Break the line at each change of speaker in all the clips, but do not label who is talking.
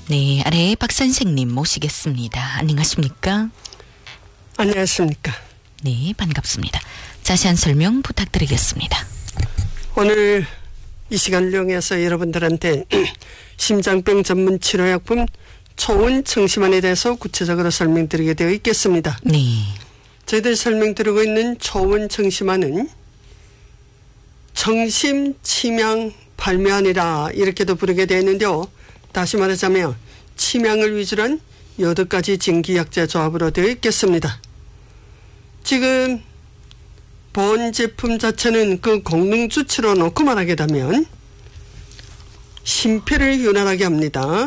네, 아래 박 선생님 모시겠습니다. 안녕하십니까?
안녕하십니까?
네, 반갑습니다. 자세한 설명 부탁드리겠습니다.
오늘 이 시간을 이용해서 여러분들한테 심장병 전문 치료약품 초원 청심환에 대해서 구체적으로 설명드리게 되어 있겠습니다.
네.
저희들이 설명드리고 있는 초원 청심환은 청심 침향 발매하니라 이렇게도 부르게 되어 있는데요. 다시 말하자면 침향을 위주로 한 8가지 진기약재 조합으로 되어 있겠습니다. 지금 본 제품 자체는 그功能 주치로 놓고 말하게 되면 심폐를 윤활하게 합니다.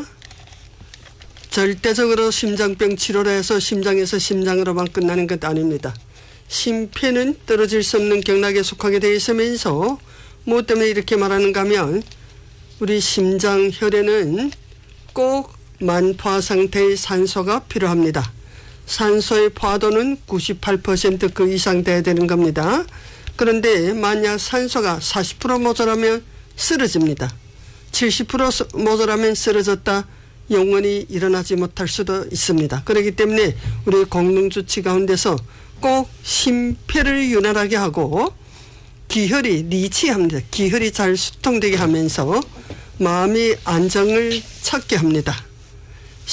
절대적으로 심장병 치료를 해서 심장에서 심장으로만 끝나는 것 아닙니다. 심폐는 떨어질 수 없는 경락에 속하게 되어 있으면서 뭐 때문에 이렇게 말하는가 하면 우리 심장 혈에는 꼭 만포화 상태의 산소가 필요합니다. 산소의 포화도는 98% 그 이상 돼야 되는 겁니다. 그런데 만약 산소가 40% 모자라면 쓰러집니다. 70% 모자라면 쓰러졌다 영원히 일어나지 못할 수도 있습니다. 그렇기 때문에 우리功能주치 가운데서 꼭 심폐를 윤활하게 하고 기혈이 리치합니다. 기혈이 잘 수통되게 하면서 마음의 안정을 찾게 합니다.